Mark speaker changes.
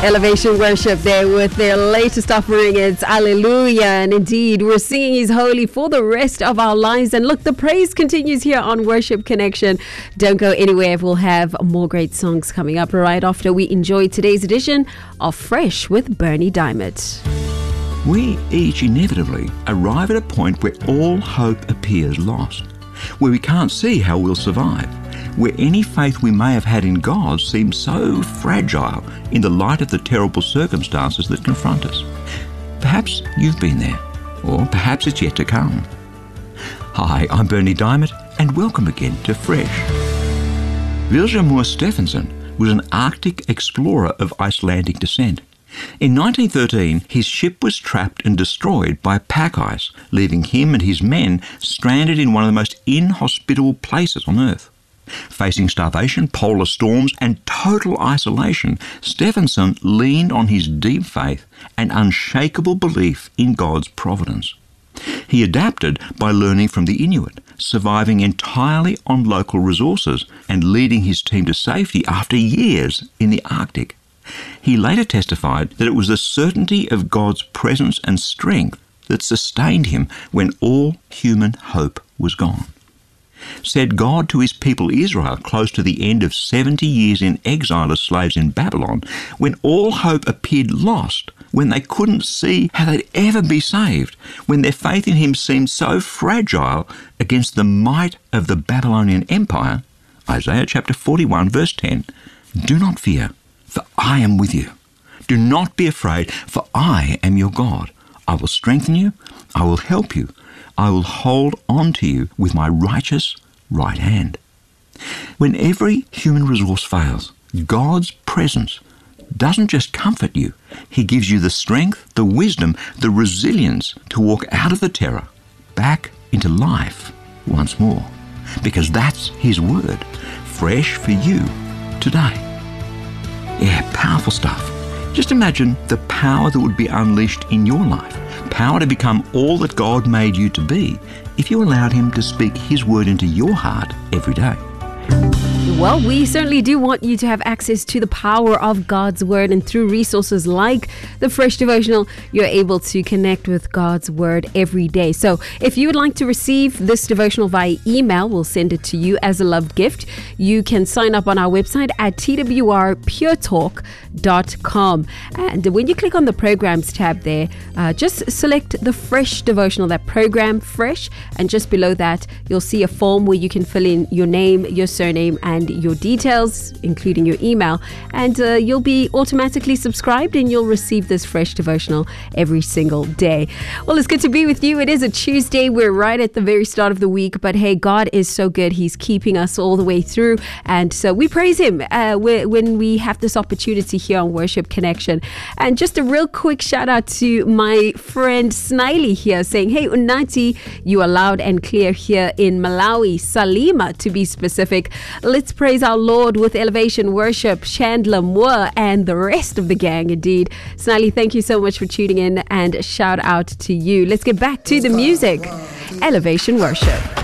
Speaker 1: Elevation Worship there with their latest offering. It's Hallelujah. And indeed, we're singing He's Holy for the rest of our lives. And look, the praise continues here on Worship Connection. Don't go anywhere. We'll have more great songs coming up right after we enjoy today's edition of Fresh with Bernie Diamond.
Speaker 2: We each inevitably arrive at a point where all hope appears lost, where we can't see how we'll survive, where any faith we may have had in God seems so fragile in the light of the terrible circumstances that confront us. Perhaps you've been there, or perhaps it's yet to come. Hi, I'm Bernie Diamond, and welcome again to Fresh. Vilhjalmur Stefansson was an Arctic explorer of Icelandic descent. In 1913, his ship was trapped and destroyed by pack ice, leaving him and his men stranded in one of the most inhospitable places on Earth. Facing starvation, polar storms, and total isolation, Stefansson leaned on his deep faith and unshakable belief in God's providence. He adapted by learning from the Inuit, surviving entirely on local resources, and leading his team to safety after years in the Arctic. He later testified that it was the certainty of God's presence and strength that sustained him when all human hope was gone. Said God to his people Israel close to the end of 70 years in exile as slaves in Babylon, when all hope appeared lost, when they couldn't see how they'd ever be saved, when their faith in him seemed so fragile against the might of the Babylonian Empire, Isaiah chapter 41 verse 10, "Do not fear, for I am with you. Do not be afraid, for I am your God. I will strengthen you, I will help you. I will hold on to you with my righteous right hand." When every human resource fails, God's presence doesn't just comfort you. He gives you the strength, the wisdom, the resilience to walk out of the terror, back into life once more. Because that's his word, fresh for you today. Yeah, powerful stuff. Just imagine the power that would be unleashed in your life. Power to become all that God made you to be if you allowed him to speak his word into your heart every day.
Speaker 1: Well, we certainly do want you to have access to the power of God's Word, and through resources like the Fresh Devotional, you're able to connect with God's Word every day. So if you would like to receive this devotional via email, we'll send it to you as a loved gift. You can sign up on our website at twrpuretalk.com. And when you click on the Programs tab there, just select the Fresh Devotional, that program Fresh, and just below that, you'll see a form where you can fill in your name, your surname, and your details, including your email, and you'll be automatically subscribed and you'll receive this Fresh Devotional every single day. Well, it's good to be with you. It is a Tuesday. We're right at the very start of the week, but hey, God is so good. He's keeping us all the way through, and so we praise him when we have this opportunity here on Worship Connection. And just a real quick shout out to my friend Sniley here saying, "Hey Unati, you are loud and clear here in Malawi, Salima to be specific. Let's praise our Lord with Elevation Worship, Chandler Moore and the rest of the gang." Indeed. Sniley, thank you so much for tuning in, and shout out to you. Let's get back to the music. Elevation Worship.